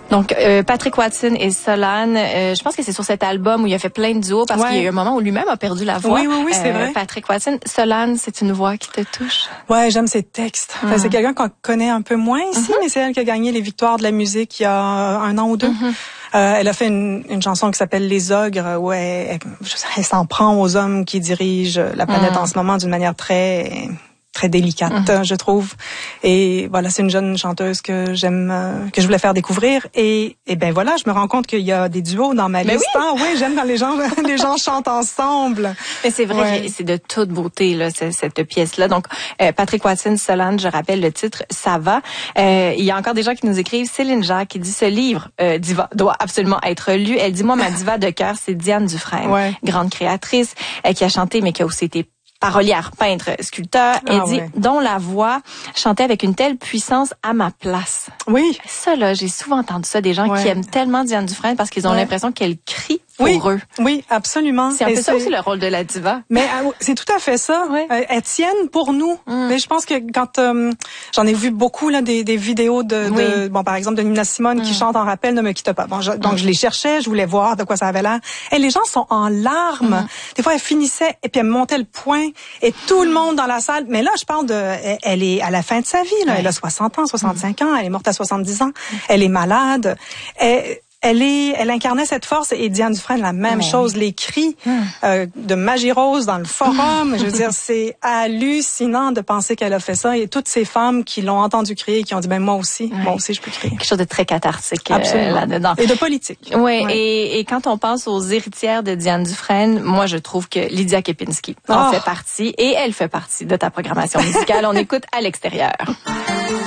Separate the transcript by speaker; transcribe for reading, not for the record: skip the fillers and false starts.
Speaker 1: Donc, Patrick Watson et Solane, je pense que c'est sur cet album où il a fait plein de duos parce qu'il y a eu un moment où lui-même a perdu la voix.
Speaker 2: Oui, c'est vrai.
Speaker 1: Patrick Watson. Solane, c'est une voix qui te touche?
Speaker 2: Ouais, j'aime ses textes. Enfin, c'est quelqu'un qu'on connaît un peu moins ici, mais c'est elle qui a gagné les victoires de la musique il y a 1 an ou 2. Elle a fait une chanson qui s'appelle Les Ogres, où elle s'en prend aux hommes qui dirigent la planète en ce moment d'une manière très délicate, je trouve. Et voilà, c'est une jeune chanteuse que j'aime, que je voulais faire découvrir. Et ben voilà, je me rends compte qu'il y a des duos dans ma liste.
Speaker 1: Oui.
Speaker 2: Ah oui, j'aime quand les gens chantent ensemble.
Speaker 1: Mais c'est vrai, c'est de toute beauté là, cette pièce-là. Donc, Patrick Watson, Solane, je rappelle le titre, ça va. Il y a encore des gens qui nous écrivent. Céline Jacques qui dit ce livre, Diva, doit absolument être lu. Elle dit moi ma diva de cœur, c'est Diane Dufresne, grande créatrice, qui a chanté mais qui a aussi été parolière, peintre, sculpteur. Elle dit, dont la voix chantait avec une telle puissance à ma place.
Speaker 2: Oui.
Speaker 1: Ça, là, j'ai souvent entendu ça, des gens qui aiment tellement Diane Dufresne parce qu'ils ont l'impression qu'elle crie pour eux.
Speaker 2: Oui, absolument.
Speaker 1: C'est un peu ça aussi le rôle de la diva.
Speaker 2: Mais c'est tout à fait ça. Elles tiennent pour nous. Mais je pense que quand j'en ai vu beaucoup là des vidéos de bon par exemple de Nina Simone qui chante en rappel Ne me quitte pas. Bon, donc je les cherchais, je voulais voir de quoi ça avait l'air. Et les gens sont en larmes. Des fois elles finissaient et puis elles montaient le point et tout le monde dans la salle. Mais là je parle elle est à la fin de sa vie là. Elle a 60 ans, 65 ans. Elle est morte à 70 ans. Elle est malade. Elle incarnait cette force et Diane Dufresne la même chose, les cris de Magie Rose dans le forum. Je veux dire, c'est hallucinant de penser qu'elle a fait ça et toutes ces femmes qui l'ont entendu crier et qui ont dit moi aussi je peux crier.
Speaker 1: Quelque chose de très cathartique
Speaker 2: là-dedans. Et de politique.
Speaker 1: Oui, et quand on pense aux héritières de Diane Dufresne, moi je trouve que Lydia Kepinski en fait partie et elle fait partie de ta programmation musicale. On écoute À l'extérieur.